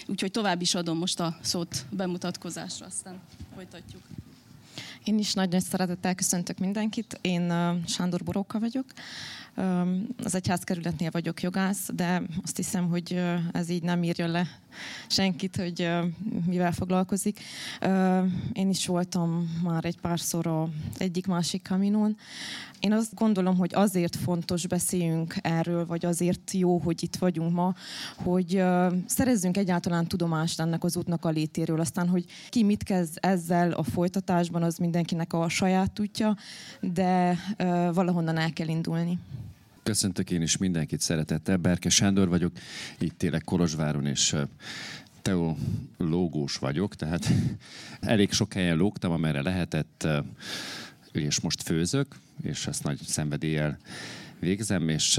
Úgyhogy tovább is adom most a szót bemutatkozásra, aztán folytatjuk. Én is nagy szeretettel köszöntök mindenkit. Én Sándor Boróka vagyok. Az egyházkerületnél vagyok jogász, de azt hiszem, hogy ez így nem írja le senkit, hogy mivel foglalkozik. Én is voltam már egy párszor egyik-másik kaminón. Én azt gondolom, hogy azért fontos beszéljünk erről, vagy azért jó, hogy itt vagyunk ma, hogy szerezzünk egyáltalán tudomást ennek az útnak a létéről. Aztán, hogy ki mit kezd ezzel a folytatásban, az mindenkinek a saját útja, de valahonnan el kell indulni. Köszöntök én is mindenkit szeretettel. Berke Sándor vagyok, itt élek Kolozsváron, és teológus vagyok, tehát elég sok helyen lógtam, amerre lehetett, és most főzök, és ezt nagy szenvedéllyel végzem, és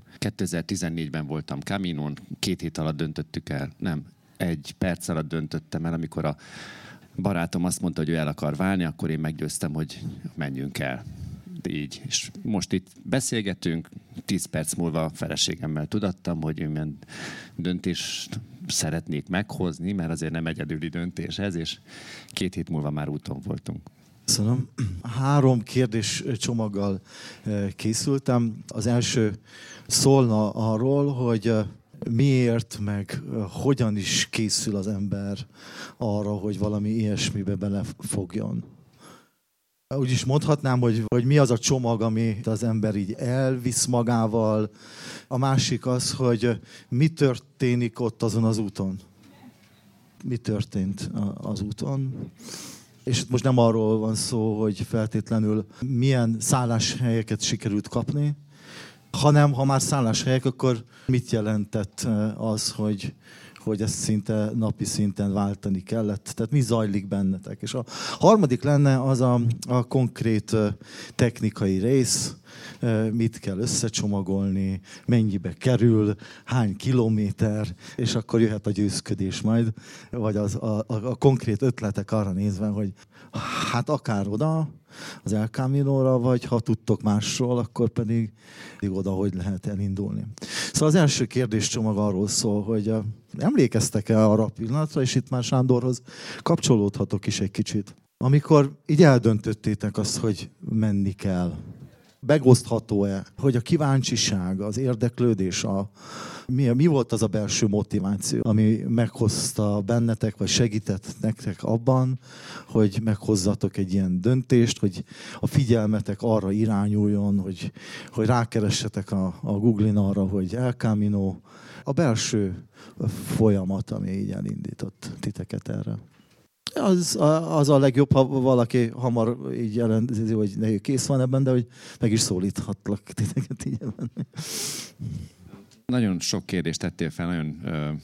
2014-ben voltam Caminon, 2 hét alatt döntöttük el, nem, 1 perc alatt döntöttem el, amikor a barátom azt mondta, hogy ő el akar válni, akkor én meggyőztem, hogy menjünk el. De így. És most itt beszélgetünk, 10 perc múlva a feleségemmel tudattam, hogy én döntést szeretnék meghozni, mert azért nem egyedüli döntés ez, és 2 hét múlva már úton voltunk. Köszönöm. 3 kérdés csomaggal készültem. Az első szólna arról, hogy miért, meg hogyan is készül az ember arra, hogy valami ilyesmibe belefogjon. Úgy is mondhatnám, hogy mi az a csomag, amit az ember így elvisz magával. A másik az, hogy mi történik ott azon az úton. Mi történt az úton. És most nem arról van szó, hogy feltétlenül milyen szálláshelyeket sikerült kapni, hanem ha már szálláshelyek, akkor mit jelentett az, hogy ezt szinte napi szinten váltani kellett. Tehát mi zajlik bennetek. És a harmadik lenne az a konkrét technikai rész, mit kell összecsomagolni, mennyibe kerül, hány kilométer, és akkor jöhet a győzködés majd, vagy a konkrét ötletek arra nézve, hogy hát akár oda, az El Caminóra, vagy ha tudtok másról, akkor pedig oda, hogy lehet elindulni. Szóval az első kérdéscsomag arról szól, hogy emlékeztek-e arra a pillanatra, és itt már Sándorhoz kapcsolódhatok is egy kicsit. Amikor így eldöntöttétek azt, hogy menni kell, megosztható-e, hogy a kíváncsiság, az érdeklődés, mi volt az a belső motiváció, ami meghozta bennetek, vagy segített nektek abban, hogy meghozzatok egy ilyen döntést, hogy a figyelmetek arra irányuljon, hogy rákeressetek a Google-in arra, hogy El Camino, a belső folyamat, ami így elindított titeket erre. Az a legjobb, ha valaki hamar így jelenti, hogy kész van ebben, de hogy meg is szólíthatlak titeket így ebben. Nagyon sok kérdést tettél fel, nagyon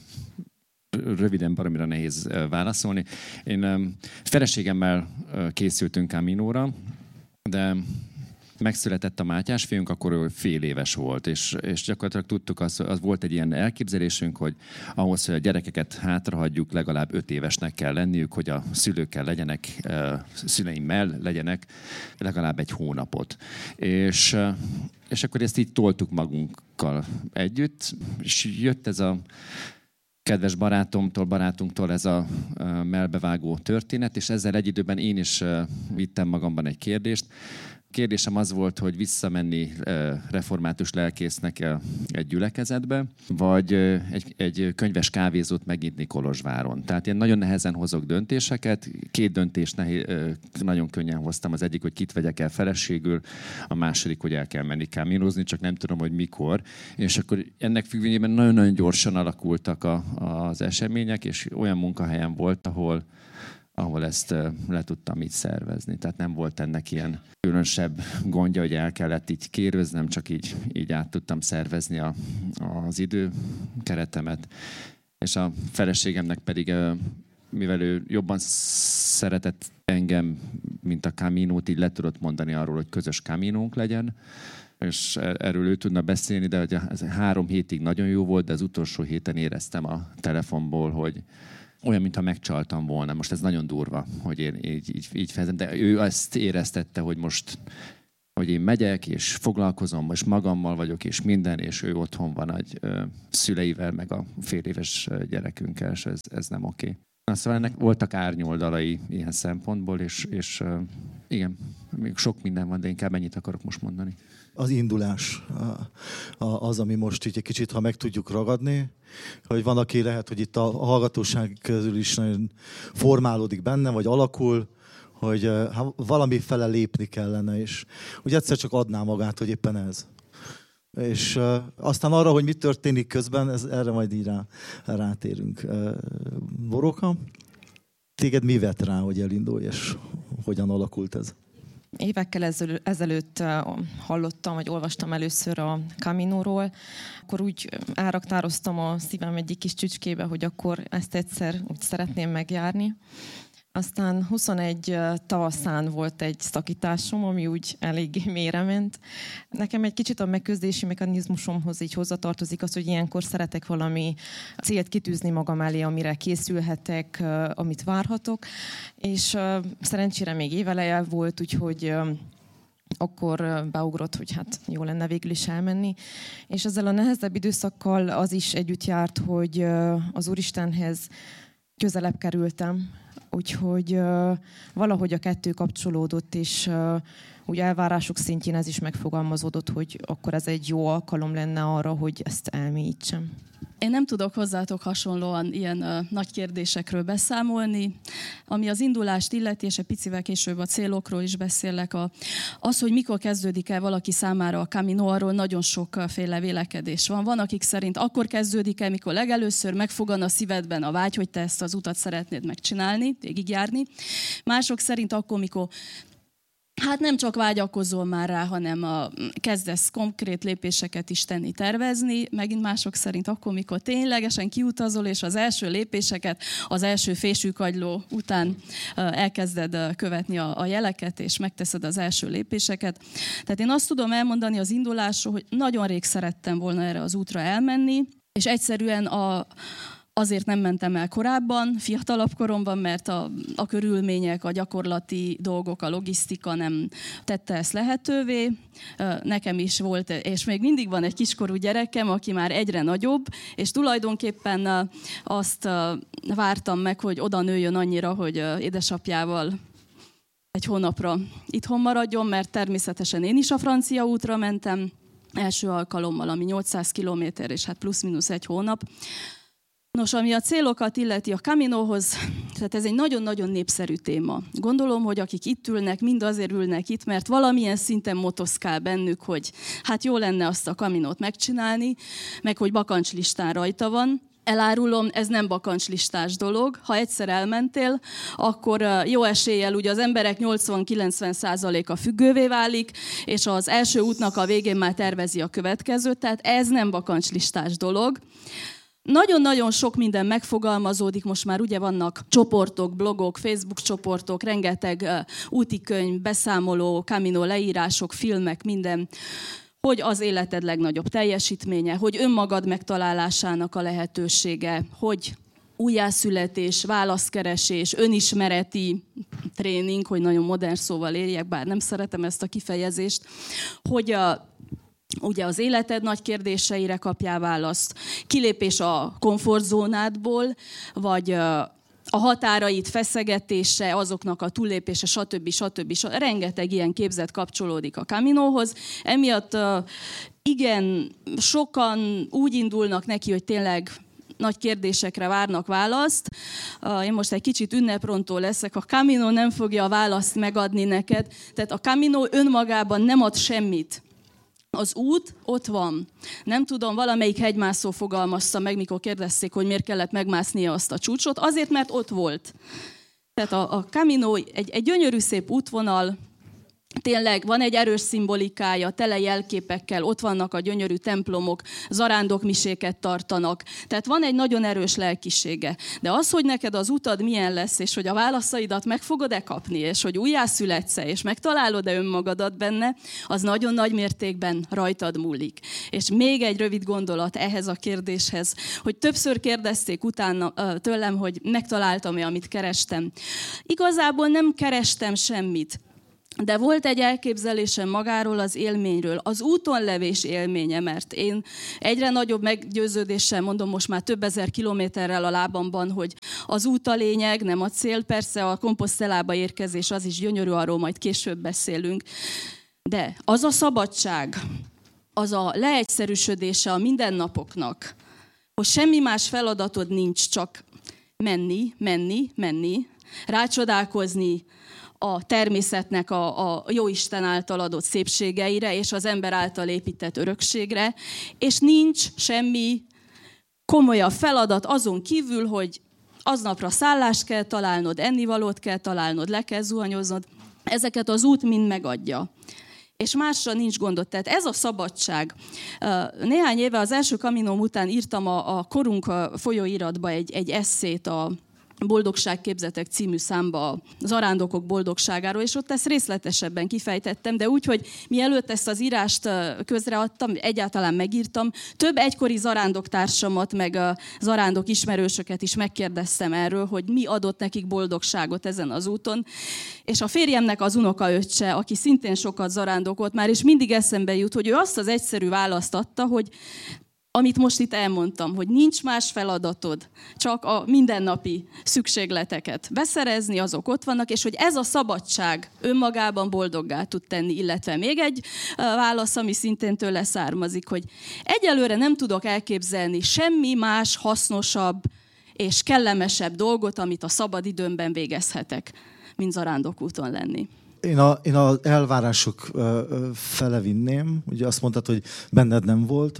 röviden, baromira nehéz válaszolni. Én feleségemmel készültünk Caminóra, de megszületett a Mátyás fiunk, akkor ő fél éves volt, és gyakorlatilag tudtuk, az volt egy ilyen elképzelésünk, hogy ahhoz, hogy a gyerekeket hátrahagyjuk, legalább 5 évesnek kell lenniük, hogy a szülőkkel legyenek, szüleimmel legyenek legalább 1 hónapot. És akkor ezt így toltuk magunkkal együtt, és jött ez a kedves barátunktól ez a mellbevágó történet, és ezzel egy időben én is vittem magamban egy kérdést. Kérdésem az volt, hogy visszamenni református lelkésznek egy gyülekezetbe, vagy egy könyves kávézót megnyitni Kolozsváron. Tehát én nagyon nehezen hozok döntéseket. 2 döntést nagyon könnyen hoztam. Az egyik, hogy kit vegyek el feleségül, a második, hogy el kell menni káminozni, csak nem tudom, hogy mikor. És akkor ennek függvényében nagyon-nagyon gyorsan alakultak az események, és olyan munkahelyen volt, ahol ezt le tudtam így szervezni. Tehát nem volt ennek ilyen különösebb gondja, hogy el kellett így kérőznem, csak így át tudtam szervezni az időkeretemet. És a feleségemnek pedig, mivel ő jobban szeretett engem, mint a Caminót, így le tudott mondani arról, hogy közös Caminónk legyen, és erről ő tudna beszélni, de ez 3 hétig nagyon jó volt, de az utolsó héten éreztem a telefonból, hogy olyan, mintha megcsaltam volna. Most ez nagyon durva, hogy én így fejezem, de ő azt éreztette, hogy most hogy én megyek, és foglalkozom, és magammal vagyok, és minden, és ő otthon van egy szüleivel, meg a fél éves gyerekünkkel, és ez nem oké. Szóval ennek voltak árnyoldalai ilyen szempontból, és igen, még sok minden van, de inkább ennyit akarok most mondani. Az indulás az, ami most így egy kicsit, ha meg tudjuk ragadni, hogy van, aki lehet, hogy itt a hallgatóság közül is nagyon formálódik benne, vagy alakul, hogy valami fele lépni kellene, és úgy egyszer csak adná magát, hogy éppen ez. És aztán arra, hogy mi történik közben, erre majd így rátérünk. Boróka, téged mi vett rá, hogy elindulj, és hogyan alakult ez? Évekkel ezelőtt hallottam, vagy olvastam először a Caminóról, akkor úgy elraktároztam a szívem egyik kis csücskébe, hogy akkor ezt egyszer úgy szeretném megjárni. Aztán 21 tavaszán volt egy szakításom, ami úgy elég mélyre ment. Nekem egy kicsit a megküzdési mechanizmusomhoz így hozzatartozik az, hogy ilyenkor szeretek valami célt kitűzni magam elé, amire készülhetek, amit várhatok. És szerencsére még éveleje volt, úgyhogy akkor beugrott, hogy hát jó lenne végül is elmenni. És ezzel a nehezebb időszakkal az is együtt járt, hogy az Úristenhez közelebb kerültem. Úgyhogy valahogy a kettő kapcsolódott, és úgy elvárások szintjén ez is megfogalmazódott, hogy akkor ez egy jó alkalom lenne arra, hogy ezt elmélyítsem. Én nem tudok hozzátok hasonlóan ilyen nagy kérdésekről beszámolni. Ami az indulást illeti, és egy picivel később a célokról is beszélek. Az, hogy mikor kezdődik el valaki számára a Camino, arról nagyon sokféle vélekedés van. Van, akik szerint akkor kezdődik el, mikor legelőször megfogan a szívedben a vágy, hogy te ezt az utat szeretnéd megcsinálni, végigjárni. Mások szerint akkor, mikor hát nem csak vágyakozol már rá, hanem kezdesz konkrét lépéseket is tenni, tervezni. Megint mások szerint akkor, mikor ténylegesen kiutazol, és az első lépéseket az első fésűkagyló után elkezded követni a jeleket, és megteszed az első lépéseket. Tehát én azt tudom elmondani az indulásról, hogy nagyon rég szerettem volna erre az útra elmenni, és egyszerűen azért nem mentem el korábban, fiatalabb koromban, mert a körülmények, a gyakorlati dolgok, a logisztika nem tette ezt lehetővé. Nekem is volt, és még mindig van egy kiskorú gyerekem, aki már egyre nagyobb, és tulajdonképpen azt vártam meg, hogy oda nőjön annyira, hogy édesapjával egy hónapra itthon maradjon, mert természetesen én is a francia útra mentem, első alkalommal, ami 800 kilométer, és hát plusz-minusz egy hónap. Nos, ami a célokat illeti a Caminohoz, tehát ez egy nagyon-nagyon népszerű téma. Gondolom, hogy akik itt ülnek, mind azért ülnek itt, mert valamilyen szinten motoszkál bennük, hogy hát jó lenne azt a Caminót megcsinálni, meg hogy bakancslistán rajta van. Elárulom, ez nem bakancslistás dolog. Ha egyszer elmentél, akkor jó eséllyel ugye az emberek 80-90%-a függővé válik, és az első útnak a végén már tervezi a következőt, tehát ez nem bakancslistás dolog. Nagyon-nagyon sok minden megfogalmazódik, most már ugye vannak csoportok, blogok, Facebook csoportok, rengeteg útikönyv, beszámoló, Camino leírások, filmek, minden, hogy az életed legnagyobb teljesítménye, hogy önmagad megtalálásának a lehetősége, hogy újjászületés, válaszkeresés, önismereti tréning, hogy nagyon modern szóval érjek, bár nem szeretem ezt a kifejezést, hogy ugye az életed nagy kérdéseire kapjál választ, kilépés a komfortzónádból, vagy a határait feszegetése, azoknak a túllépése, stb. Rengeteg ilyen képzet kapcsolódik a Caminohoz. Emiatt igen, sokan úgy indulnak neki, hogy tényleg nagy kérdésekre várnak választ. Én most egy kicsit ünneprontó leszek. A Camino nem fogja a választ megadni neked. Tehát a Camino önmagában nem ad semmit. Az út ott van. Nem tudom, valamelyik hegymászó fogalmazta meg, mikor kérdezték, hogy miért kellett megmásznia azt a csúcsot. Azért, mert ott volt. Tehát a Camino egy gyönyörű szép útvonal, tényleg van egy erős szimbolikája, tele jelképekkel, ott vannak a gyönyörű templomok, zarándokmiséket tartanak. Tehát van egy nagyon erős lelkisége. De az, hogy neked az utad milyen lesz, és hogy a válaszaidat meg fogod-e kapni, és hogy újjászületsz-e, és megtalálod-e önmagadat benne, az nagyon nagy mértékben rajtad múlik. És még egy rövid gondolat ehhez a kérdéshez, hogy többször kérdezték utána tőlem, hogy megtaláltam-e, amit kerestem. Igazából nem kerestem semmit. De volt egy elképzelésem magáról az élményről, az úton levés élménye, mert én egyre nagyobb meggyőződéssel mondom most már több ezer kilométerrel a lábamban, hogy az út a lényeg, nem a cél. Persze a Komposztelába érkezés az is gyönyörű, arról majd később beszélünk. De az a szabadság, az a leegyszerűsödése a mindennapoknak, hogy semmi más feladatod nincs, csak menni, rácsodálkozni a természetnek a Jóisten által adott szépségeire, és az ember által épített örökségre, és nincs semmi komolyabb feladat azon kívül, hogy aznapra szállást kell találnod, ennivalót kell találnod, le kell zuhanyoznod. Ezeket az út mind megadja. És másra nincs gondot. Tehát ez a szabadság. Néhány éve az első Kaminóm után írtam a Korunk folyóiratba egy esszét a Boldogságképzetek című számba a zarándokok boldogságáról, és ott ezt részletesebben kifejtettem, de úgy, hogy mielőtt ezt az írást közreadtam, egyáltalán megírtam, több egykori zarándoktársamat, meg zarándok ismerősöket is megkérdeztem erről, hogy mi adott nekik boldogságot ezen az úton. És a férjemnek az unokaöccse, aki szintén sokat zarándokolt már, és mindig eszembe jut, hogy ő azt az egyszerű választ adta, hogy amit most itt elmondtam, hogy nincs más feladatod, csak a mindennapi szükségleteket beszerezni, azok ott vannak, és hogy ez a szabadság önmagában boldoggá tud tenni, illetve még egy válasz, ami szintén tőle származik, hogy egyelőre nem tudok elképzelni semmi más hasznosabb és kellemesebb dolgot, amit a szabad időmben végezhetek, mint zarándokúton lenni. Én az elvárások fele vinném. Ugye azt mondtad, hogy benned nem volt,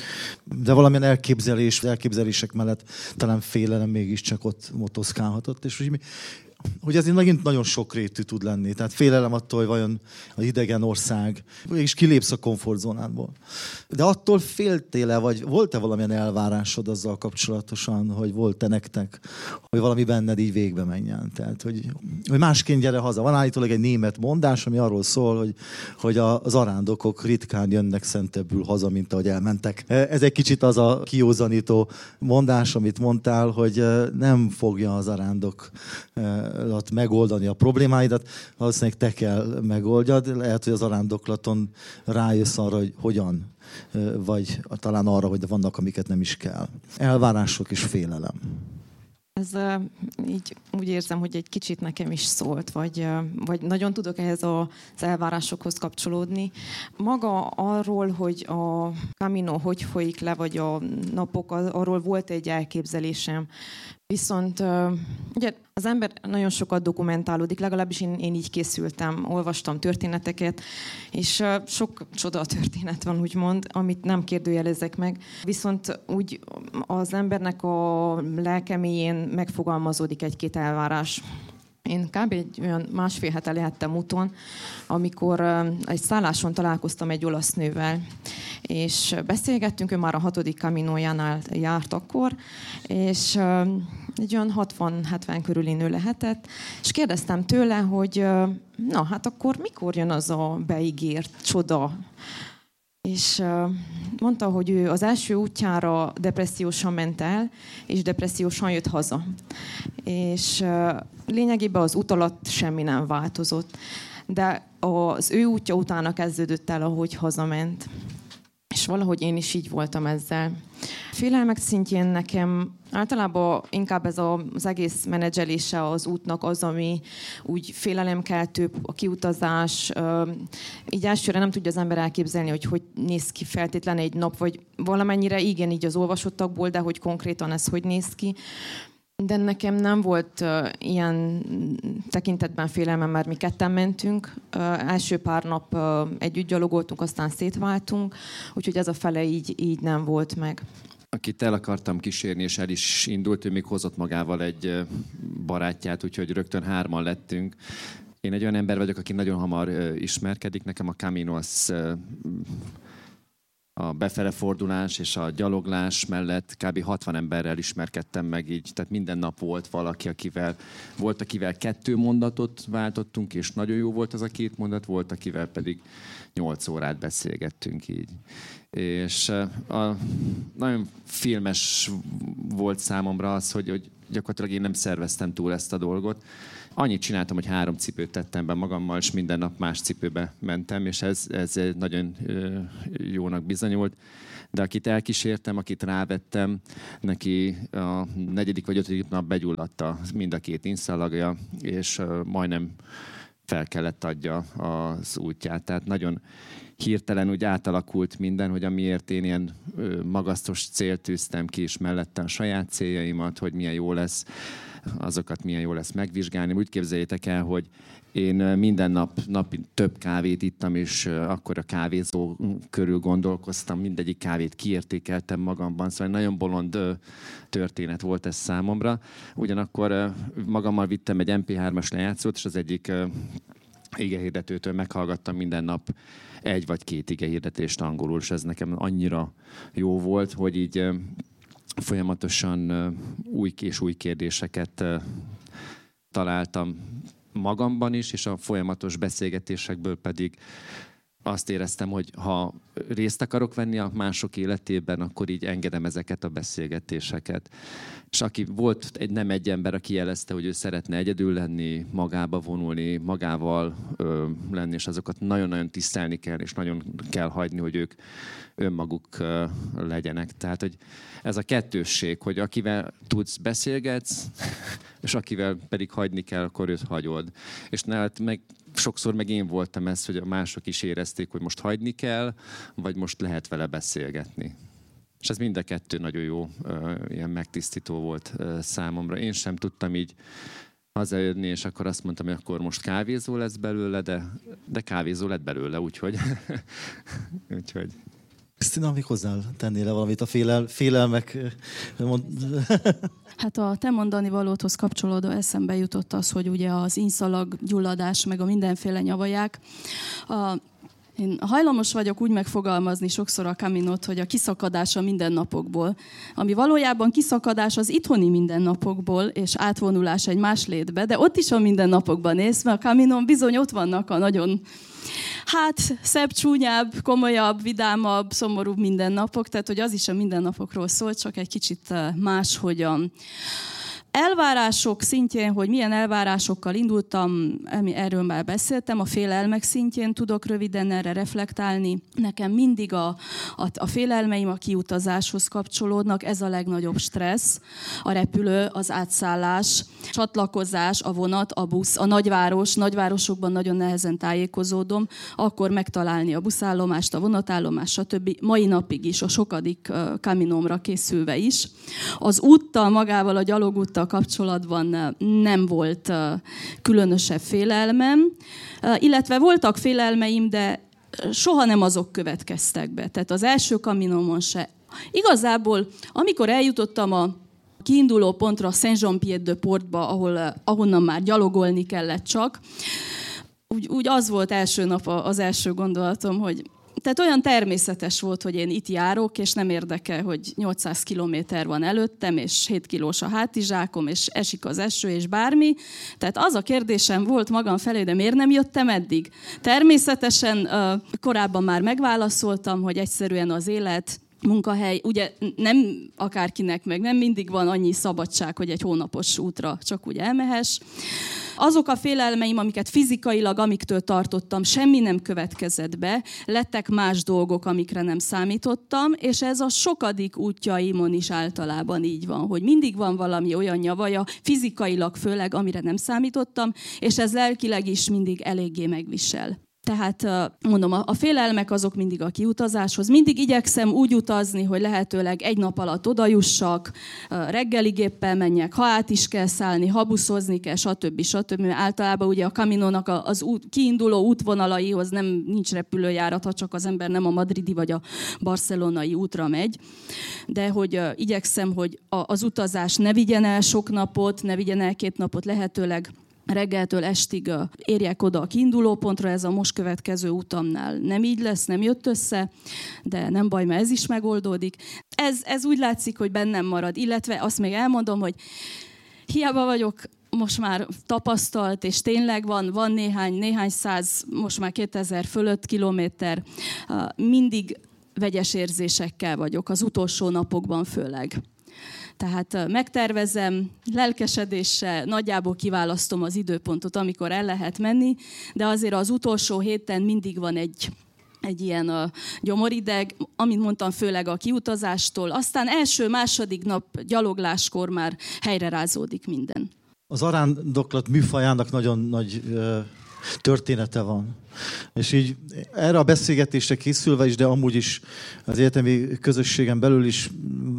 de valamilyen elképzelések mellett talán félelem mégiscsak ott motoszkálhatott, és hogy ez megint nagyon sokrétű tud lenni. Tehát félelem attól, hogy vajon az idegen ország, és kilépsz a komfortzónádból. De attól féltél-e, vagy volt-e valamilyen elvárásod azzal kapcsolatosan, hogy volt-e nektek, hogy valami benned így végbe menjen? Tehát, hogy másként gyere haza. Van állítólag egy német mondás, ami arról szól, hogy a zarándokok ritkán jönnek szentebbül haza, mint ahogy elmentek. Ez egy kicsit az a kiózanító mondás, amit mondtál, hogy nem fogja a zarándok megoldani a problémáidat, valószínűleg te kell megoldjad. Lehet, hogy az arándoklaton rájössz arra, hogy hogyan, vagy talán arra, hogy vannak, amiket nem is kell. Elvárások és félelem. Ez így úgy érzem, hogy egy kicsit nekem is szólt, vagy nagyon tudok ehhez az elvárásokhoz kapcsolódni. Maga arról, hogy a Camino hogy folyik le, vagy a napok, arról volt egy elképzelésem. Viszont ugye az ember nagyon sokat dokumentálódik, legalábbis én így készültem, olvastam történeteket, és sok csoda történet van, úgymond, amit nem kérdőjelezek meg. Viszont úgy az embernek a lelkeméjén megfogalmazódik egy-két elvárás. Én kb. Egy olyan másfél hete lehettem úton, amikor egy szálláson találkoztam egy olasz nővel, és beszélgettünk, ő már a 6. Caminójánál járt akkor, és egy olyan 60-70 körüli nő lehetett, és kérdeztem tőle, hogy na, hát akkor mikor jön az a beígért csoda? És mondta, hogy ő az első útjára depressziósan ment el, és depressziósan jött haza. És lényegében az út alatt semmi nem változott. De az ő útja utána kezdődött el, ahogy hazament. És valahogy én is így voltam ezzel. Félelmek szintjén nekem általában inkább ez az egész menedzselése az útnak az, ami úgy félelemkeltő, a kiutazás. Így elsőre nem tudja az ember elképzelni, hogy néz ki feltétlenül egy nap, vagy valamennyire igen így az olvasottakból, de hogy konkrétan ez hogy néz ki. De nekem nem volt ilyen tekintetben félelmem, mert mi ketten mentünk. Első pár nap együtt gyalogoltunk, aztán szétváltunk, úgyhogy ez a fele így nem volt meg. Akit el akartam kísérni, és el is indult, ő még hozott magával egy barátját, úgyhogy rögtön 3-an lettünk. Én egy olyan ember vagyok, aki nagyon hamar ismerkedik. Nekem a Camino az a befele fordulás és a gyaloglás mellett kb. 60 emberrel ismerkedtem meg így, tehát minden nap volt valaki, akivel 2 mondatot váltottunk, és nagyon jó volt az a 2 mondat, volt, akivel pedig 8 órát beszélgettünk így. És nagyon filmes volt számomra az, hogy gyakorlatilag én nem szerveztem túl ezt a dolgot. Annyit csináltam, hogy 3 cipőt tettem be magammal, és minden nap más cipőbe mentem, és ez nagyon jónak bizonyult. De akit elkísértem, akit rávettem, neki a 4. vagy 5. nap begyulladt mind a 2 inszalagja, és majdnem fel kellett adja az útját. Tehát nagyon hirtelen úgy átalakult minden, hogy amiért én ilyen magasztos célt tűztem ki, és mellette a saját céljaimat, hogy milyen jó lesz, azokat milyen jó lesz megvizsgálni. Úgy képzeljétek el, hogy én minden napi több kávét ittam, és akkor a kávézó körül gondolkoztam, mindegyik kávét kiértékeltem magamban, szóval nagyon bolond történet volt ez számomra. Ugyanakkor magammal vittem egy MP3-as lejátszót, és az egyik igehirdetőtől meghallgattam minden nap 1 vagy 2 igehirdetést angolul, és ez nekem annyira jó volt, hogy így folyamatosan új és új kérdéseket találtam magamban is, és a folyamatos beszélgetésekből pedig azt éreztem, hogy ha részt akarok venni a mások életében, akkor így engedem ezeket a beszélgetéseket. És volt nem egy ember, aki jelezte, hogy ő szeretne egyedül lenni, magába vonulni, magával lenni, és azokat nagyon-nagyon tisztelni kell, és nagyon kell hagyni, hogy ők önmaguk legyenek. Tehát, hogy ez a kettősség, hogy akivel tudsz, beszélgetsz, és akivel pedig hagyni kell, akkor őt hagyod. És sokszor meg én voltam ez, hogy a mások is érezték, hogy most hagyni kell, vagy most lehet vele beszélgetni. És ez mind a kettő nagyon jó, ilyen megtisztító volt számomra. Én sem tudtam így hazajönni, és akkor azt mondtam, hogy akkor most kávézó lesz belőle, de kávézó lett belőle, úgyhogy... Krisztina, még hozzá tennél le valamit a félelmek? Hát a te mondani valódhoz kapcsolódó eszembe jutott az, hogy ugye az inszalag gyulladás, meg a mindenféle nyavaják. Én hajlamos vagyok úgy megfogalmazni sokszor a Caminót, hogy a kiszakadás a mindennapokból. Ami valójában kiszakadás az itthoni mindennapokból, és átvonulás egy más létbe, de ott is a mindennapokban néz, mert a Caminón bizony ott vannak a nagyon szebb, csúnyább, komolyabb, vidámabb, szomorúbb mindennapok, tehát hogy az is a mindennapokról szól, csak egy kicsit máshogyan. Elvárások szintjén, hogy milyen elvárásokkal indultam, erről már beszéltem, a félelmek szintjén tudok röviden erre reflektálni. Nekem mindig a félelmeim a kiutazáshoz kapcsolódnak, ez a legnagyobb stressz. A repülő, az átszállás, csatlakozás, a vonat, a busz, a nagyvárosokban nagyon nehezen tájékozódom, akkor megtalálni a buszállomást, a vonatállomást, stb. Mai napig is, a sokadik Caminómra készülve is. Az úttal, magával a gyalogúttal kapcsolatban nem volt különösebb félelmem, illetve voltak félelmeim, de soha nem azok következtek be. Tehát az első Caminómon se. Igazából, amikor eljutottam a kiinduló pontra, Saint-Jean-Pied-de-Portba, ahonnan már gyalogolni kellett csak, úgy az volt első nap az első gondolatom, hogy tehát olyan természetes volt, hogy én itt járok, és nem érdekel, hogy 800 kilométer van előttem, és 7 kilós a hátizsákom, és esik az eső, és bármi. Tehát az a kérdésem volt magam felé, de miért nem jöttem eddig? Természetesen korábban már megválaszoltam, hogy egyszerűen az élet, munkahely, ugye nem akárkinek meg nem mindig van annyi szabadság, hogy egy hónapos útra csak úgy elmehess. Azok a félelmeim, amiket fizikailag, amiktől tartottam, semmi nem következett be, lettek más dolgok, amikre nem számítottam, és ez a sokadik útjaimon is általában így van, hogy mindig van valami olyan nyavaja, fizikailag főleg, amire nem számítottam, és ez lelkileg is mindig eléggé megvisel. Tehát mondom, a félelmek azok mindig a kiutazáshoz. Mindig igyekszem úgy utazni, hogy lehetőleg egy nap alatt odajussak, reggeligéppel menjek, ha át is kell szállni, ha buszozni kell, stb. Általában ugye a Caminónak az kiinduló útvonalaihoz nincs repülőjárat, ha csak az ember nem a madridi vagy a barcelonai útra megy. De hogy igyekszem, hogy az utazás ne vigyen el sok napot, ne vigyen el 2 napot, lehetőleg reggeltől estig érjek oda a kiinduló pontra, ez a most következő utamnál nem így lesz, nem jött össze, de nem baj, mert ez is megoldódik. Ez úgy látszik, hogy bennem marad, illetve azt még elmondom, hogy hiába vagyok most már tapasztalt, és tényleg van néhány száz, most már 2000 fölött kilométer, mindig vegyes érzésekkel vagyok, az utolsó napokban főleg. Tehát megtervezem, lelkesedéssel nagyjából kiválasztom az időpontot, amikor el lehet menni, de azért az utolsó héten mindig van egy ilyen gyomorideg, amit mondtam, főleg a kiutazástól. Aztán első-második nap gyalogláskor már helyrerázódik minden. Az arándoklat műfajának nagyon nagy története van. És így erre a beszélgetésre készülve is, de amúgy is az egyetemi közösségen belül is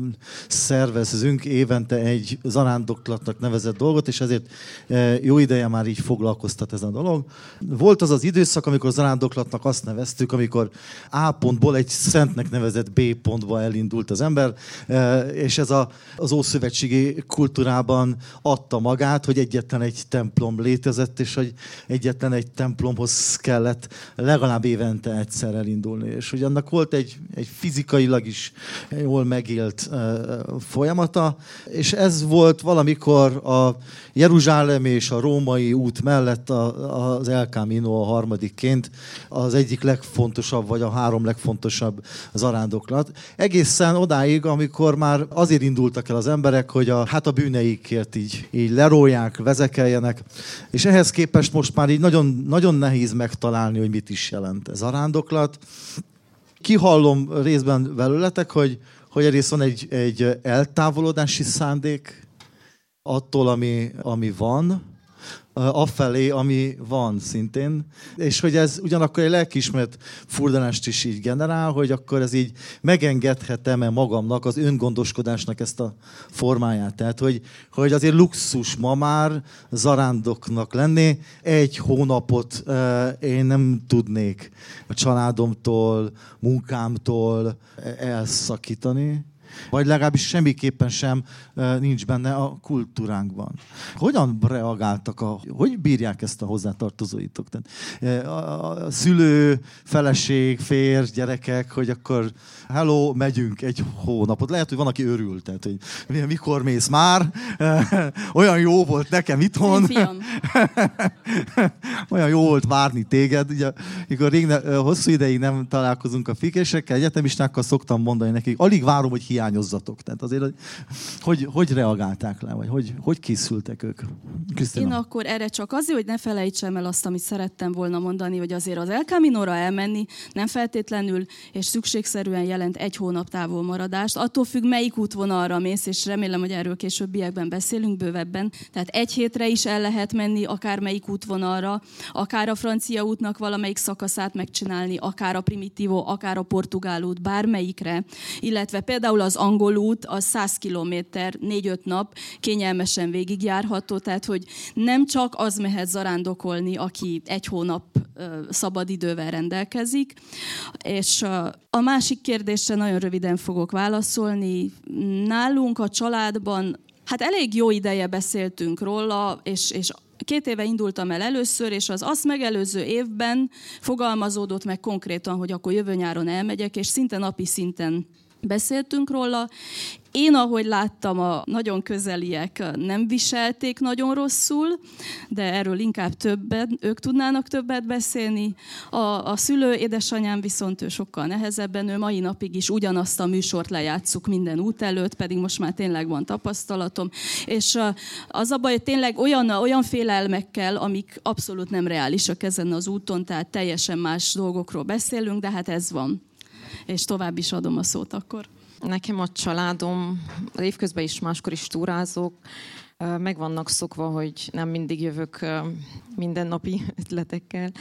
szervezünk évente egy zarándoklatnak nevezett dolgot, és ezért jó ideje már így foglalkoztat ez a dolog. Volt az az időszak, amikor zarándoklatnak azt neveztük, amikor A pontból egy szentnek nevezett B pontba elindult az ember, és ez az ószövetségi kultúrában adta magát, hogy egyetlen egy templom létezett, és hogy egyetlen egy templomhoz kellett legalább évente egyszer elindulni. És hogy annak volt egy fizikailag is jól megélt folyamata, és ez volt valamikor a Jeruzsálem és a római út mellett az El Camino a harmadikként az egyik legfontosabb, vagy a 3 legfontosabb zarándoklat. Egészen odáig, amikor már azért indultak el az emberek, hogy a bűneikért így lerólják, vezekeljenek, és ehhez képest most már így nagyon, nagyon nehéz megtalálni, hogy mit is jelent ez a zarándoklat. Kihallom részben belőletek, hogy egyrészt van egy eltávolodási szándék attól, ami van, afelé, ami van szintén, és hogy ez ugyanakkor egy lelkiismeret furdalást is így generál, hogy akkor ez így megengedhetem-e magamnak az öngondoskodásnak ezt a formáját. Tehát, hogy azért luxus ma már zarándoknak lenni. 1 hónapot én nem tudnék a családomtól, munkámtól elszakítani, vagy legalábbis semmiképpen sem nincs benne a kultúránkban. Hogyan reagáltak, hogy bírják ezt a hozzátartozóitok? Tehát, a szülő, feleség, férj, gyerekek, hogy akkor hello, megyünk 1 hónapot. Lehet, hogy van, aki örül, tehát, hogy mikor mész már? Olyan jó volt nekem itthon. Olyan jó volt várni téged. Ugye, mikor hosszú ideig nem találkozunk a fikésekkel, egyetemistákkal szoktam mondani nekik, alig várom, hogy hiányozzatok. Tehát azért, hogy reagálták le, vagy hogy készültek ők? Krisztina? Én akkor erre csak azért, hogy ne felejtsem el azt, amit szerettem volna mondani, hogy azért az El Caminóra elmenni nem feltétlenül és szükségszerűen jelent 1 hónap távolmaradást. Attól függ, melyik útvonalra mész, és remélem, hogy erről későbbiekben beszélünk bővebben. Tehát 1 hétre is el lehet menni, akár melyik útvonalra, akár a francia útnak valamelyik szakaszát megcsinálni, akár a Primitivo, akár a portugál út, bármelyikre. Illetve például az angol út, az 100 kilométer, 4-5 nap kényelmesen végigjárható, tehát hogy nem csak az mehet zarándokolni, aki 1 hónap szabadidővel rendelkezik. És a másik kérdésre nagyon röviden fogok válaszolni. Nálunk a családban elég jó ideje beszéltünk róla, és 2 éve indultam el először, és az azt megelőző évben fogalmazódott meg konkrétan, hogy akkor jövő nyáron elmegyek, és szinte napi szinten beszéltünk róla. Én, ahogy láttam, a nagyon közeliek nem viselték nagyon rosszul, de erről inkább ők tudnának többet beszélni. A szülő édesanyám viszont ő sokkal nehezebben, ő mai napig is ugyanazt a műsort lejátszuk minden út előtt, pedig most már tényleg van tapasztalatom. És az a baj, hogy tényleg olyan félelmekkel, amik abszolút nem reálisak ezen az úton, tehát teljesen más dolgokról beszélünk, de hát ez van. És tovább is adom a szót akkor. Nekem a családom, az évközben is máskor is túrázok, meg vannak szokva, hogy nem mindig jövök mindennapi ötletekkel.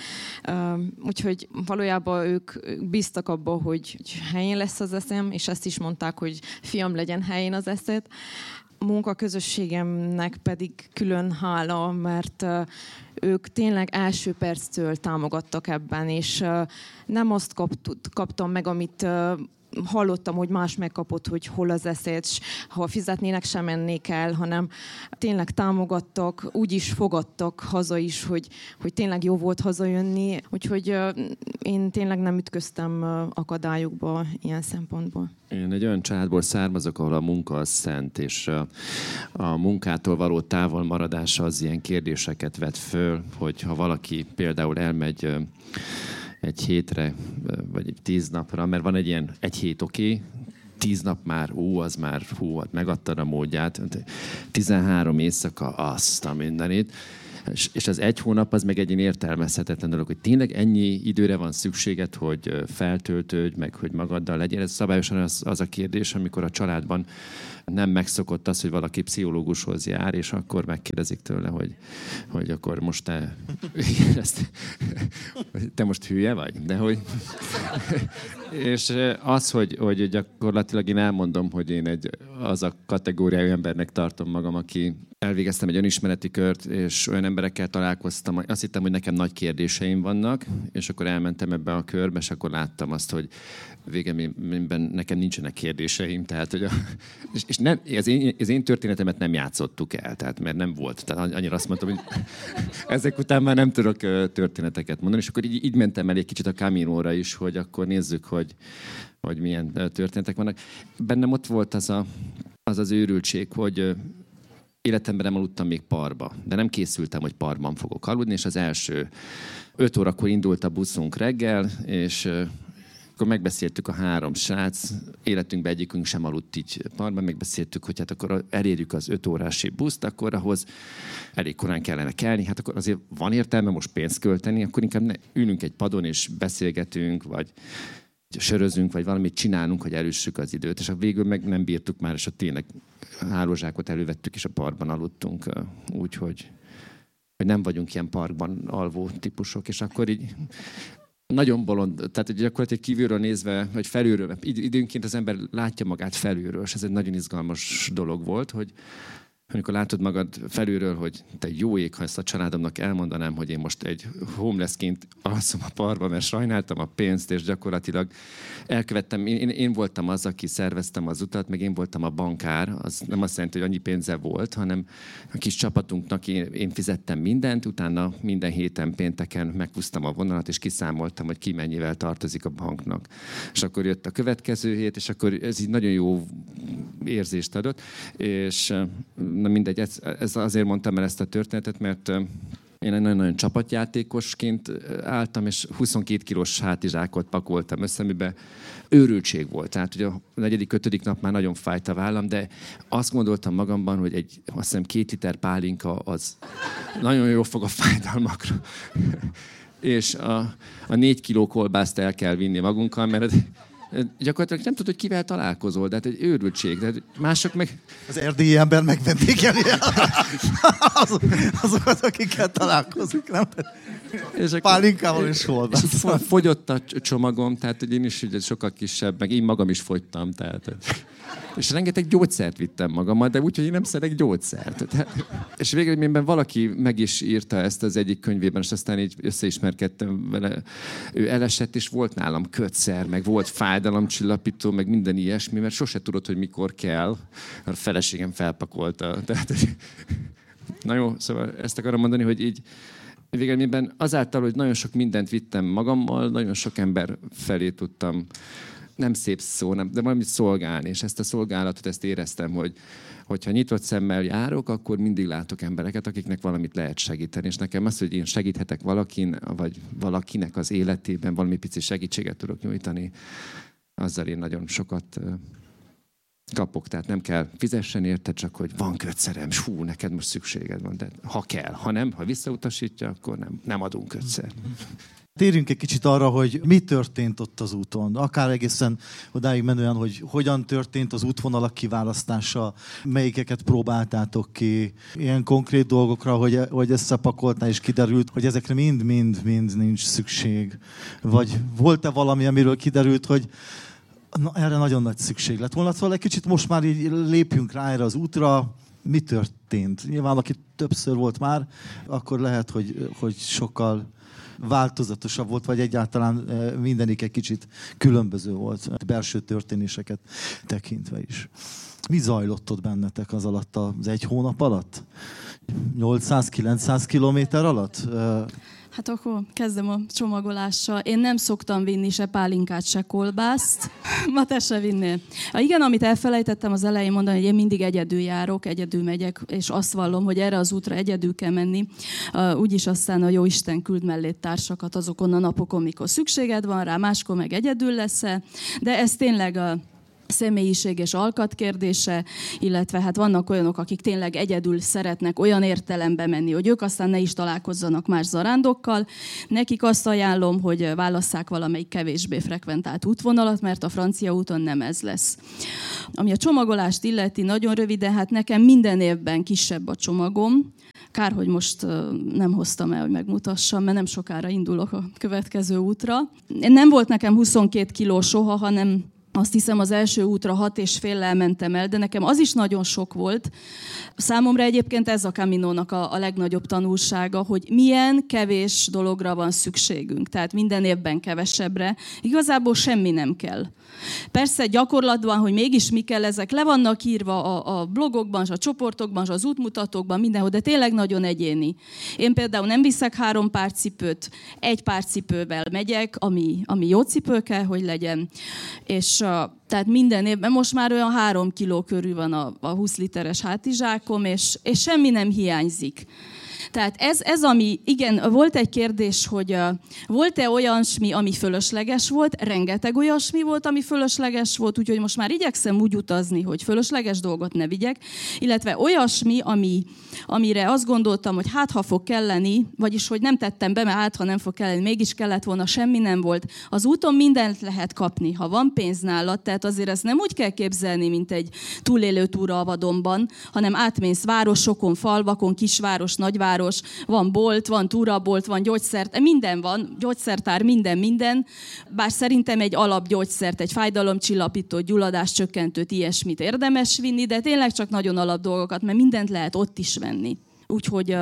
Úgyhogy valójában ők bíztak abba, hogy helyén lesz az eszem, és ezt is mondták, hogy fiam, legyen helyén az eszed. A munkaközösségemnek pedig külön hála, mert ők tényleg első perctől támogattak ebben, és nem azt kaptam meg, amit hallottam, hogy más megkapott, hogy hol az eszed, és ha fizetnének, sem mennék el, hanem tényleg támogattak, úgy is fogadtak haza is, hogy tényleg jó volt hazajönni. Úgyhogy én tényleg nem ütköztem akadályokba ilyen szempontból. Én egy olyan családból származok, ahol a munka az szent, és a munkától való távolmaradása az ilyen kérdéseket vet föl, hogy ha valaki például elmegy 1 hétre, vagy 10 napra, mert van egy ilyen 1 hét oké, 10 nap már, megadtad a módját. 13 éjszaka, azt a mindenit. És az 1 hónap az meg egy ilyen értelmezhetetlen dolog, hogy tényleg ennyi időre van szükséged, hogy feltöltődj, meg hogy magaddal legyél. Ez szabályosan az a kérdés, amikor a családban nem megszokott az, hogy valaki pszichológushoz jár, és akkor megkérdezik tőle, hogy akkor most te most hülye vagy? De hogy... És az, hogy gyakorlatilag én elmondom, hogy én az a kategóriájú embernek tartom magam, aki elvégeztem egy önismereti kört, és olyan emberekkel találkoztam, azt hittem, hogy nekem nagy kérdéseim vannak, és akkor elmentem ebbe a körbe, és akkor láttam azt, hogy végeményben nekem nincsenek kérdéseim, tehát, hogy és nem, az én történetemet nem játszottuk el, tehát, mert nem volt. Tehát annyira azt mondtam, hogy ezek után már nem tudok történeteket mondani, és akkor így mentem el egy kicsit a Caminóra is, hogy akkor nézzük, hogy milyen történetek vannak. Bennem ott volt az őrültség, hogy életemben nem aludtam még parba, de nem készültem, hogy parban fogok aludni, és az első 5 órakor indult a buszunk reggel, és akkor megbeszéltük a 3 srác, életünkben egyikünk sem aludt így parban, megbeszéltük, hogy hát akkor elérjük az 5 órási buszt, akkor ahhoz elég korán kellene kelni, hát akkor azért van értelme most pénzt költeni, akkor inkább ülünk egy padon és beszélgetünk, vagy sörözünk, vagy valamit csinálunk, hogy elüssük az időt, és a végül meg nem bírtuk már, és a tényleg hálózsákot elővettük, és a parkban aludtunk, úgyhogy nem vagyunk ilyen parkban alvó típusok, és akkor így nagyon bolond, tehát gyakorlatilag kívülről nézve, vagy felülről, időnként az ember látja magát felülről, és ez egy nagyon izgalmas dolog volt, hogy amikor látod magad felülről, hogy te jó ég, ha ezt a családomnak elmondanám, hogy én most egy homelessként alszom a parkban, mert sajnáltam a pénzt, és gyakorlatilag elkövettem. Én voltam az, aki szerveztem az utat, meg én voltam a bankár. Az nem azt jelenti, hogy annyi pénze volt, hanem a kis csapatunknak én fizettem mindent, utána minden héten pénteken meghúztam a vonalat, és kiszámoltam, hogy ki mennyivel tartozik a banknak. És akkor jött a következő hét, és akkor ez így nagyon jó érzést adott, és na mindegy, ez azért mondtam el ezt a történetet, mert én egy nagyon-nagyon csapatjátékosként álltam, és 22 kilós hátizsákot pakoltam össze, amiben őrültség volt. Tehát ugye a 4.-5. nap már nagyon fájt a vállam, de azt gondoltam magamban, hogy azt hiszem 2 liter pálinka az nagyon jól fog a fájdalmakra. És a 4 kiló kolbászt el kell vinni magunkkal, mert gyakorlatilag nem tudod, hogy kivel találkozol, de hát egy őrültség. De mások meg... Az erdélyi ember megvendégeli azokat, akikkel találkozik, nem? Pálinkával és kolbásszal. Fogyott a csomagom, tehát hogy én is ugye sokkal kisebb, meg én magam is fogytam. Tehát. És rengeteg gyógyszert vittem magammal, de úgy, hogy én nem szeretek gyógyszert. És végeredményben valaki meg is írta ezt az egyik könyvében, és aztán így összeismerkedtem vele. Ő elesett, és volt nálam kötszer, meg volt fájdalomcsillapító, meg minden ilyesmi, mert sose tudod, hogy mikor kell. A feleségem felpakolta. Tehát, na jó, szóval ezt akarom mondani, hogy így végeredményben azáltal, hogy nagyon sok mindent vittem magammal, nagyon sok ember felé tudtam, nem szép szó, de valamit szolgálni. És ezt a szolgálatot, ezt éreztem, hogy hogyha nyitott szemmel járok, akkor mindig látok embereket, akiknek valamit lehet segíteni. És nekem az, hogy én segíthetek valakin, vagy valakinek az életében valami pici segítséget tudok nyújtani, azzal én nagyon sokat kapok. Tehát nem kell fizessen érte, csak hogy van kötszerem, neked most szükséged van. De ha kell, ha nem, ha visszautasítja, akkor nem adunk kötszer. Térjünk egy kicsit arra, hogy mi történt ott az úton. Akár egészen odáig menően, hogy hogyan történt az útvonalak kiválasztása, melyikeket próbáltátok ki, ilyen konkrét dolgokra, hogy összepakoltál és kiderült, hogy ezekre mind nincs szükség. Vagy volt-e valami, amiről kiderült, hogy erre nagyon nagy szükség lett volna. Szóval egy kicsit most már így lépjünk rá erre az útra. Mi történt? Nyilván, aki többször volt már, akkor lehet, hogy sokkal változatosabb volt, vagy egyáltalán mindenik egy kicsit különböző volt, belső történéseket tekintve is. Mi zajlott ott bennetek az alatt, az 1 hónap alatt? 800-900 kilométer alatt? Hát akkor kezdem a csomagolással. Én nem szoktam vinni se pálinkát, se kolbászt. Ma te se vinnél. Igen, amit elfelejtettem az elején mondani, hogy én mindig egyedül járok, egyedül megyek, és azt vallom, hogy erre az útra egyedül kell menni. Úgyis aztán a Jóisten küld mellé társakat azokon a napokon, mikor szükséged van rá, máskor meg egyedül leszel. De ez tényleg személyiség és alkat kérdése, illetve hát vannak olyanok, akik tényleg egyedül szeretnek olyan értelembe menni, hogy ők aztán ne is találkozzanak más zarándokkal. Nekik azt ajánlom, hogy válasszák valamelyik kevésbé frekventált útvonalat, mert a francia úton nem ez lesz. Ami a csomagolást illeti, nagyon röviden, hát nekem minden évben kisebb a csomagom. Kár, hogy most nem hoztam el, hogy megmutassam, mert nem sokára indulok a következő útra. Nem volt nekem 22 kiló soha, hanem azt hiszem az első útra 6,5-lel mentem el, de nekem az is nagyon sok volt. Számomra egyébként ez a Caminónak a legnagyobb tanulsága, hogy milyen kevés dologra van szükségünk. Tehát minden évben kevesebbre. Igazából semmi nem kell. Persze gyakorlatban, hogy mégis mi kell, ezek le vannak írva a blogokban, a csoportokban, az útmutatókban, mindenhol, de tényleg nagyon egyéni. Én például nem viszek 3 pár cipőt, 1 pár cipővel megyek, ami jó cipő kell, hogy legyen. És tehát minden évben most már olyan 3 kiló körül van a 20 literes hátizsákom, és semmi nem hiányzik. Tehát ez ami, igen, volt egy kérdés, hogy volt-e olyasmi, ami fölösleges volt, rengeteg olyasmi volt, ami fölösleges volt, úgyhogy most már igyekszem úgy utazni, hogy fölösleges dolgot ne vigyek, illetve olyasmi, amire azt gondoltam, hogy hát ha fog kelleni, vagyis hogy nem tettem be, mert hát ha nem fog kelleni, mégis kellett volna, semmi nem volt. Az úton mindent lehet kapni, ha van pénz nálad, tehát azért ezt nem úgy kell képzelni, mint egy túlélő túra a vadonban, hanem átmész városokon, falvakon, kisváros, nagyváros, van bolt, van túrabolt, van gyógyszert, minden van, gyógyszertár, minden. Bár szerintem egy alapgyógyszert, egy fájdalomcsillapítót, gyulladáscsökkentőt, ilyesmit érdemes vinni, de tényleg csak nagyon alap dolgokat, mert mindent lehet ott is venni. Úgyhogy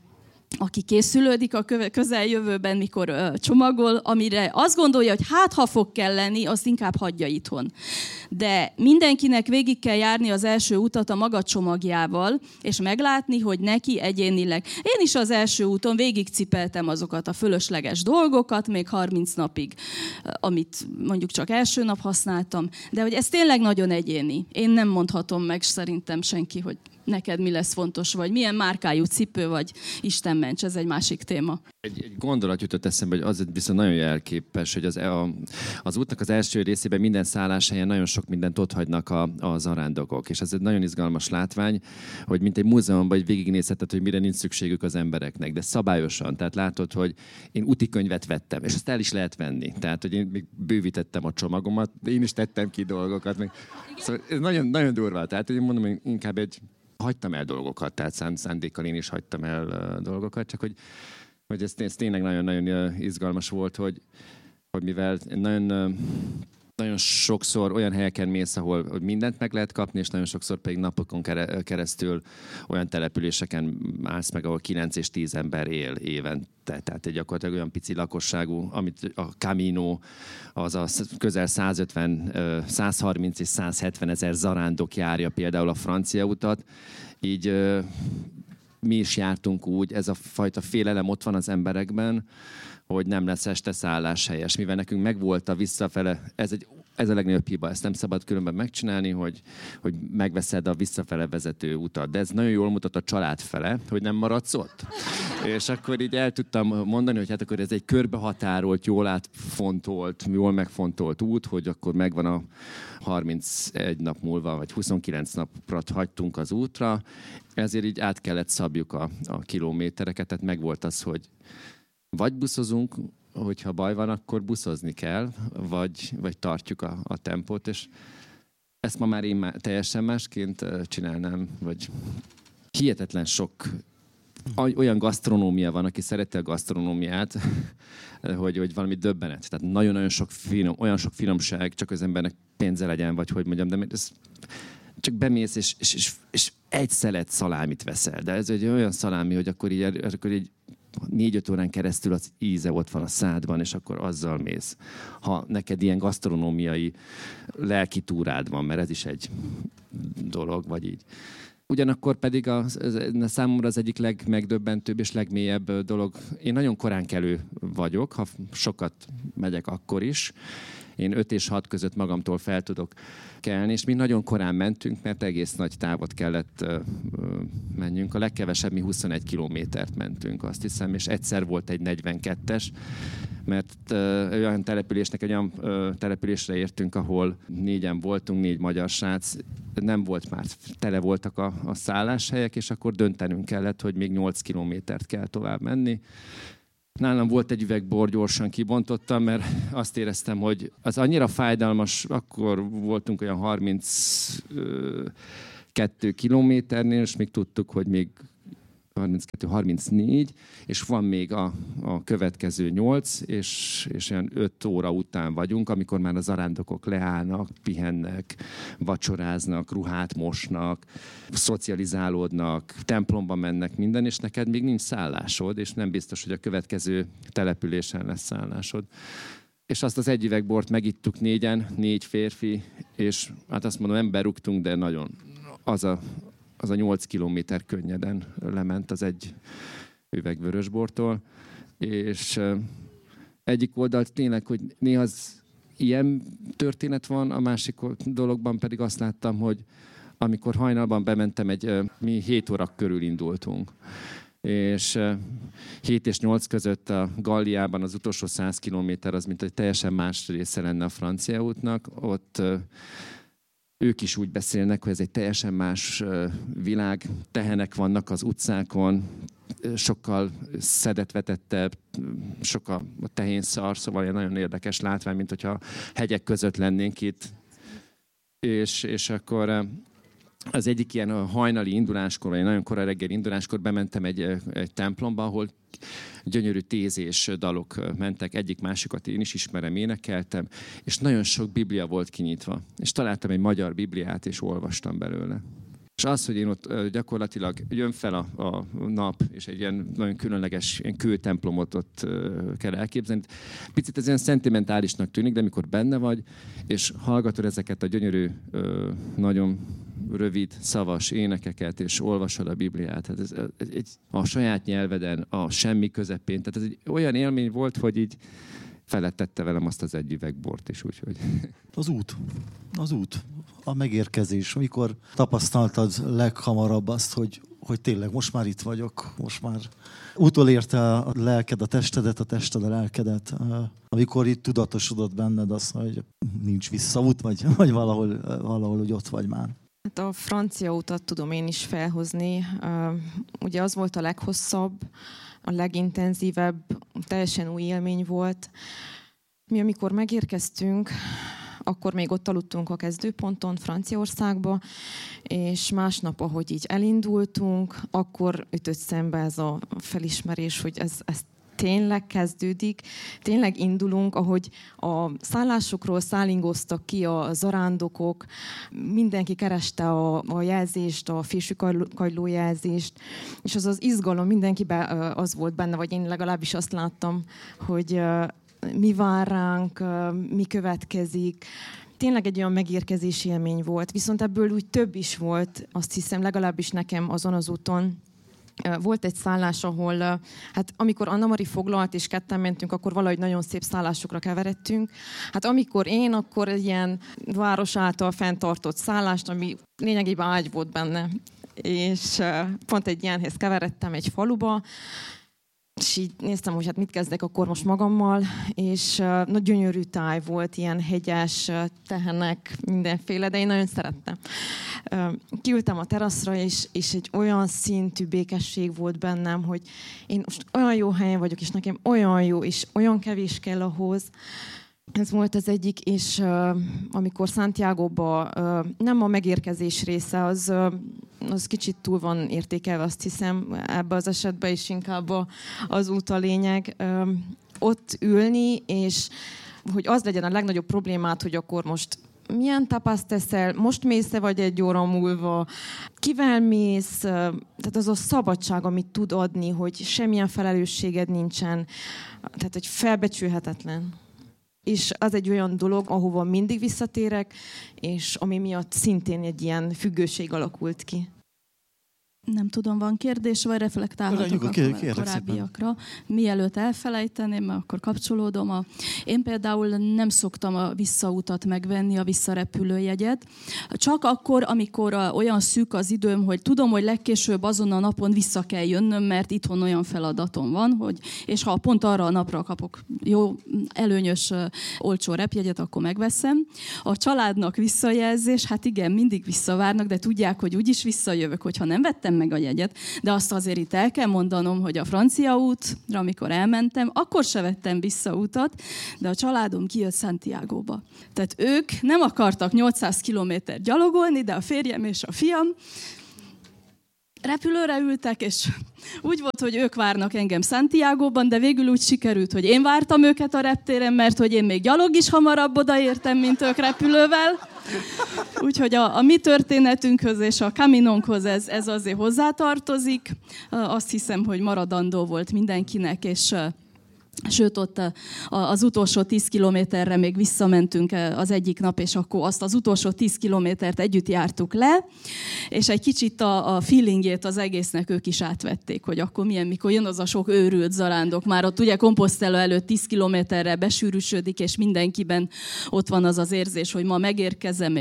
aki készülődik a közeljövőben, mikor csomagol, amire azt gondolja, hogy hát ha fog kelleni, azt inkább hagyja itthon. De mindenkinek végig kell járni az első utat a maga csomagjával, és meglátni, hogy neki egyénileg. Én is az első úton végigcipeltem azokat a fölösleges dolgokat, még 30 napig, amit mondjuk csak első nap használtam, de hogy ez tényleg nagyon egyéni. Én nem mondhatom meg szerintem senki, hogy neked mi lesz fontos, vagy milyen márkájú cipő, vagy Isten ments, ez egy másik téma. Egy gondolat jutott eszembe, hogy az viszont nagyon jelképes, hogy az útnak az első részében minden szálláshelyen nagyon sok mindent otthagynak a zarándokok. És ez egy nagyon izgalmas látvány, hogy mint egy múzeumban hogy végignézheted, hogy mire nincs szükségük az embereknek, de szabályosan. Tehát látod, hogy én útikönyvet vettem, és azt el is lehet venni. Tehát, hogy én még bővítettem a csomagomat, de én is tettem ki dolgokat. Szóval ez nagyon, nagyon durva. Tehát, hogy én mondom, hogy inkább hagytam el dolgokat, tehát szándékkal én is hagytam el dolgokat, csak hogy ez tényleg nagyon-nagyon izgalmas volt, hogy mivel nagyon sokszor olyan helyeken mész, ahol mindent meg lehet kapni, és nagyon sokszor pedig napokon keresztül olyan településeken állsz meg, ahol 9 és 10 ember él évente. Tehát egy gyakorlatilag olyan pici lakosságú, amit a Camino, az a közel 150, 130 és 170 ezer zarándok járja például a francia utat. Így mi is jártunk úgy, ez a fajta félelem ott van az emberekben, hogy nem lesz este szálláshelyes, mivel nekünk megvolt a visszafele, ez a legnagyobb hiba, ezt nem szabad különben megcsinálni, hogy megveszed a visszafele vezető utat. De ez nagyon jól mutat a család fele, hogy nem maradsz ott. És akkor így el tudtam mondani, hogy hát akkor ez egy körbehatárolt, jól átfontolt, jól megfontolt út, hogy akkor megvan a 31 nap múlva, vagy 29 napra hagytunk az útra, ezért így át kellett szabjuk a kilométereket, tehát megvolt az, hogy vagy buszozunk, hogyha baj van, akkor buszozni kell, vagy tartjuk a tempót, és ezt ma már én teljesen másként csinálnám, vagy hihetetlen sok olyan gasztronómia van, aki szereti a gasztronómiát, hogy valami döbbenet. Tehát nagyon-nagyon sok olyan sok finomság, csak az embernek pénze legyen, vagy hogy mondjam, de ez csak bemész, és egy szelet szalámit veszel. De ez egy olyan szalámi, hogy akkor így 4-5 órán keresztül az íze ott van a szádban, és akkor azzal mész. Ha neked ilyen gasztronómiai lelki túrád van, mert ez is egy dolog, vagy így. Ugyanakkor pedig számomra az egyik legmegdöbbentőbb és legmélyebb dolog. Én nagyon koránkelő vagyok, ha sokat megyek akkor is. Én 5 és 6 között magamtól fel tudok kelni, és mi nagyon korán mentünk, mert egész nagy távot kellett menjünk. A legkevesebb mi 21 kilométert mentünk, azt hiszem, és egyszer volt egy 42-es, mert olyan településre értünk, ahol 4-en voltunk, 4 magyar srác, nem volt már, tele voltak a szálláshelyek, és akkor döntenünk kellett, hogy még 8 kilométert kell tovább menni. Nálam volt egy üveg bor, gyorsan kibontottam, mert azt éreztem, hogy az annyira fájdalmas, akkor voltunk olyan 32 kilométernél, és még tudtuk, hogy még 32-34, és van még a következő 8, és olyan 5 óra után vagyunk, amikor már a zarándokok leállnak, pihennek, vacsoráznak, ruhát mosnak, szocializálódnak, templomba mennek, minden, és neked még nincs szállásod, és nem biztos, hogy a következő településen lesz szállásod. És azt az egy üveg bort megittuk 4-en, 4 férfi, és hát azt mondom, nem berúgtunk, de nagyon az a 8 kilométer könnyeden lement az egy üveg vörösbortól. És egyik oldalt tényleg, hogy néha az ilyen történet van, a másik dologban pedig azt láttam, hogy amikor hajnalban bementem, mi 7 óra körül indultunk. És 7 és 8 között a Galliában az utolsó 100 kilométer az, mint egy teljesen más része lenne a francia útnak. Ott ők is úgy beszélnek, hogy ez egy teljesen más világ, tehenek vannak az utcákon, sokkal szedetvetettebb, sokkal a tehénszar, szóval egy nagyon érdekes látvány, mint hogyha hegyek között lennénk itt. És akkor az egyik ilyen a hajnali induláskor, vagy nagyon kora reggeli induláskor bementem egy templomba, ahol gyönyörű tézés dalok mentek, egyik-másikat én is ismerem, énekeltem, és nagyon sok biblia volt kinyitva. És találtam egy magyar bibliát, és olvastam belőle. És az, hogy én ott gyakorlatilag jön fel a nap, és egy ilyen nagyon különleges ilyen kőtemplomot ott kell elképzelni. Picit ez ilyen szentimentálisnak tűnik, de amikor benne vagy, és hallgatod ezeket a gyönyörű, nagyon rövid, szavas énekeket, és olvasod a Bibliát. Hát ez a saját nyelveden, a semmi közepén. Tehát ez egy olyan élmény volt, hogy így felettette velem azt az egy üveg bort is, úgyhogy... Az út, a megérkezés. Amikor tapasztaltad leghamarabb azt, hogy tényleg most már itt vagyok, most már utolérte a lelked a testedet, a tested a lelkedet. Amikor itt tudatosodott benned az, hogy nincs visszaút, vagy valahol úgy ott vagy már. Hát a francia utat tudom én is felhozni. Ugye az volt a leghosszabb, a legintenzívebb, teljesen új élmény volt. Mi amikor megérkeztünk, akkor még ott aludtunk a kezdőponton, Franciaországba, és másnap, ahogy így elindultunk, akkor ütött szembe ez a felismerés, hogy ez tényleg kezdődik, tényleg indulunk, ahogy a szállásokról szállingoztak ki a zarándokok, mindenki kereste a jelzést, a fésűkagyló jelzést, és az az izgalom mindenkiben az volt benne, vagy én legalábbis azt láttam, hogy mi vár ránk, mi következik. Tényleg egy olyan megérkezési élmény volt, viszont ebből úgy több is volt, azt hiszem, legalábbis nekem azon az úton. Volt egy szállás, ahol, hát amikor Anna-Mari foglalt, és ketten mentünk, akkor valahogy nagyon szép szállásokra keveredtünk. Hát amikor én, akkor egy ilyen város által fenntartott szállást, ami lényegében ágy volt benne. És pont egy ilyenhez keveredtem egy faluba, és így néztem, hogy hát mit kezdek akkor most magammal, és nagy gyönyörű táj volt, ilyen hegyes, tehenek, mindenféle, de én nagyon szerettem. Kiültem a teraszra, és egy olyan szintű békesség volt bennem, hogy én most olyan jó helyen vagyok, és nekem olyan jó, és olyan kevés kell ahhoz. Ez volt az egyik, és amikor Santiagoba nem a megérkezés része, az kicsit túl van értékelve, azt hiszem, ebben az esetben is inkább az út a lényeg. Ott ülni, és hogy az legyen a legnagyobb problémát, hogy akkor most milyen tapaszt teszel, most mész-e vagy egy óra múlva, kivel mész, tehát az a szabadság, amit tud adni, hogy semmilyen felelősséged nincsen, tehát hogy felbecsülhetetlen. És az egy olyan dolog, ahova mindig visszatérek, és ami miatt szintén egy ilyen függőség alakult ki. Nem tudom, van kérdés, vagy reflektálhatok a korábbiakra. Mielőtt elfelejteném, akkor kapcsolódom. Én például nem szoktam a visszautat megvenni, a visszarepülőjegyet. Csak akkor, amikor olyan szűk az időm, hogy tudom, hogy legkésőbb azon a napon vissza kell jönnöm, mert itthon olyan feladatom van, és ha pont arra a napra kapok jó, előnyös, olcsó repjegyet, akkor megveszem. A családnak visszajelzés, hát igen, mindig visszavárnak, de tudják, hogy úgyis visszajövök, hogyha nem vettem meg a jegyet, de azt azért itt el kell mondanom, hogy a francia útra, amikor elmentem, akkor se vettem vissza utat, de a családom kijött Santiagóba. Tehát ők nem akartak 800 kilométer gyalogolni, de a férjem és a fiam repülőre ültek, és úgy volt, hogy ők várnak engem Santiagóban, de végül úgy sikerült, hogy én vártam őket a reptéren, mert hogy én még gyalog is hamarabb odaértem, mint ők repülővel. Úgyhogy a mi történetünkhöz és a Caminónkhoz ez azért hozzátartozik. Azt hiszem, hogy maradandó volt mindenkinek, és sőt, ott az utolsó 10 kilométerre még visszamentünk az egyik nap, és akkor azt az utolsó 10 kilométert együtt jártuk le, és egy kicsit a feelingjét az egésznek ők is átvették, hogy akkor milyen, mikor jön az a sok őrült zarándok. Már ott ugye Compostela előtt 10 kilométerre besűrűsödik, és mindenkiben ott van az az érzés, hogy ma megérkezem,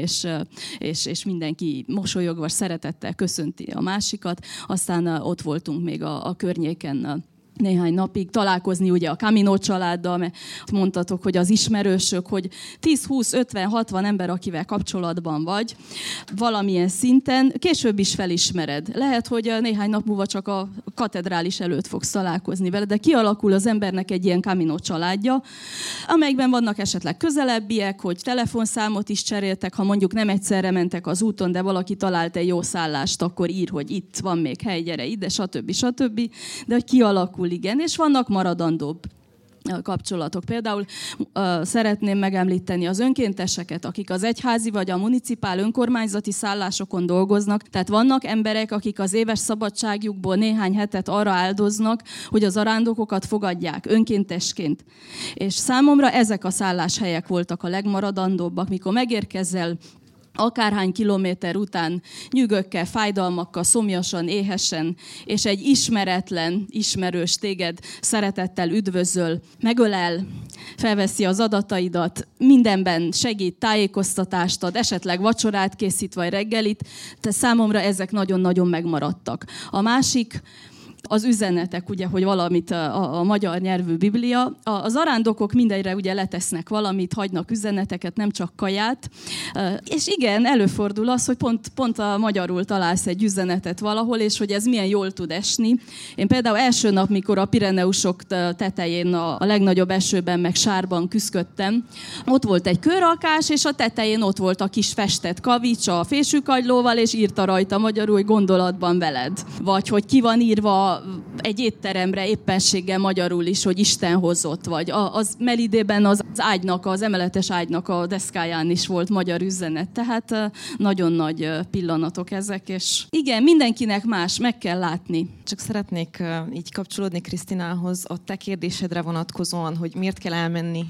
és mindenki mosolyogva, szeretettel köszönti a másikat. Aztán ott voltunk még a környéken néhány napig találkozni ugye a Camino családdal, mert mondtatok, hogy az ismerősök, hogy 10, 20, 50, 60 ember, akivel kapcsolatban vagy, valamilyen szinten, később is felismered. Lehet, hogy néhány nap múlva csak a katedrális előtt fogsz találkozni vele, de kialakul az embernek egy ilyen Camino családja, amelyikben vannak esetleg közelebbiek, hogy telefonszámot is cseréltek, ha mondjuk nem egyszerre mentek az úton, de valaki talált egy jó szállást, akkor ír, hogy itt van még hely, gyere ide, stb. De hogy kialakul, igen, és vannak maradandóbb kapcsolatok. Például szeretném megemlíteni az önkénteseket, akik az egyházi vagy a municipál önkormányzati szállásokon dolgoznak. Tehát vannak emberek, akik az éves szabadságjukból néhány hetet arra áldoznak, hogy az zarándokokat fogadják önkéntesként. És számomra ezek a szálláshelyek voltak a legmaradandóbbak, mikor megérkezel akárhány kilométer után nyűgökkel, fájdalmakkal, szomjasan, éhesen, és egy ismeretlen, ismerős téged szeretettel üdvözöl, megölel, felveszi az adataidat, mindenben segít, tájékoztatást ad, esetleg vacsorát készít, vagy reggelit, de számomra ezek nagyon-nagyon megmaradtak. A másik, az üzenetek, ugye, hogy valamit a magyar nyelvű Biblia. A zarándokok mindenre ugye letesznek valamit, hagynak üzeneteket, nem csak kaját. És igen, előfordul az, hogy pont a magyarul találsz egy üzenetet valahol, és hogy ez milyen jól tud esni. Én például első nap, mikor a Pireneusok tetején a legnagyobb esőben meg sárban küszködtem, ott volt egy kőrakás, és a tetején ott volt a kis festett kavics a fésűkagylóval, és írta rajta magyarul, hogy gondolatban veled. Vagy hogy ki van írva egy étteremre éppenséggel magyarul is, hogy Isten hozott, vagy az Melidében az ágynak, az emeletes ágynak a deszkáján is volt magyar üzenet. Tehát nagyon nagy pillanatok ezek, és igen, mindenkinek más, meg kell látni. Csak szeretnék így kapcsolódni Krisztinához a te kérdésedre vonatkozóan, hogy miért kell elmenni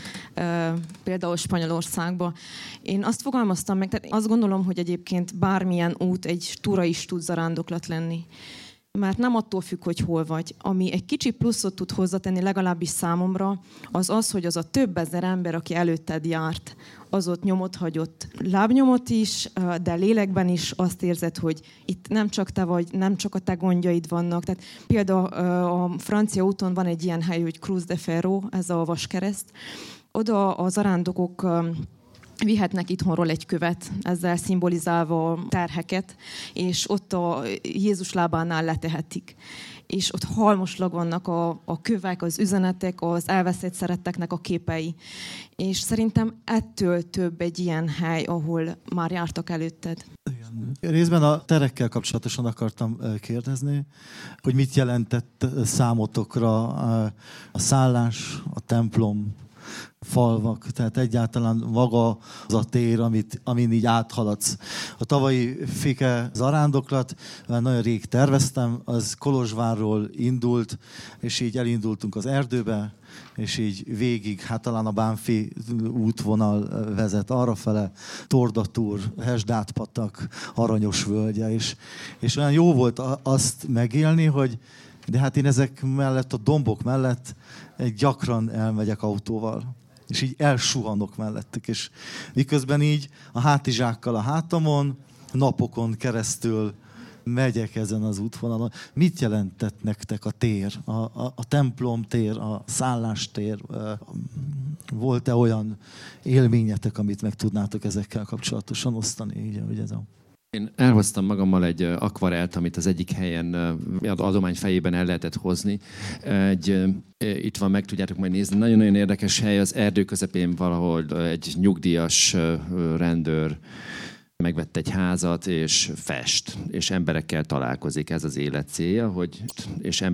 például Spanyolországba. Én azt fogalmaztam meg, tehát azt gondolom, hogy egyébként bármilyen út egy túra is tud zarándoklat lenni. Mert nem attól függ, hogy hol vagy. Ami egy kicsi pluszot tud hozzátenni, legalábbis számomra, az, hogy az a több ezer ember, aki előtted járt, az ott nyomot hagyott. Lábnyomot is, de lélekben is azt érzed, hogy itt nem csak te vagy, nem csak a te gondjaid vannak. Tehát például a francia úton van egy ilyen hely, hogy Cruz de Ferro, ez a vaskereszt. Oda a zarándokok vihetnek itthonról egy követ, ezzel szimbolizálva a terheket, és ott a Jézus lábánál letehetik. És ott halmoslag vannak a kövek, az üzenetek, az elveszett szeretteknek a képei. És szerintem ettől több egy ilyen hely, ahol már jártak előtted. Igen. Részben a terekkel kapcsolatosan akartam kérdezni, hogy mit jelentett számotokra a szállás, a templom, falvak, tehát egyáltalán maga az a tér, amin így áthaladsz. A tavalyi Fike zarándoklat, nagyon rég terveztem, az Kolozsvárról indult, és így elindultunk az erdőbe, és így végig, hát talán a Bánfi útvonal vezet arrafele, Tordatúr, Hesdát-patak, Aranyos völgye, és olyan jó volt azt megélni, hogy de hát én ezek mellett, a dombok mellett gyakran elmegyek autóval, és így elsuhanok mellettük, és miközben így a hátizsákkal a hátamon, napokon keresztül megyek ezen az útvonalon. Mit jelentett nektek a tér, a templom tér, a szállástér? Volt-e olyan élményetek, amit meg tudnátok ezekkel kapcsolatosan osztani? Így, hogy ez a... Én elhoztam magammal egy akvarelt, amit az egyik helyen adomány fejében el lehetett hozni. Itt van, meg tudjátok majd nézni. Nagyon-nagyon érdekes hely, az erdő közepén valahol egy nyugdíjas rendőr megvett egy házat, és fest, és emberekkel találkozik. Ez az élet célja, és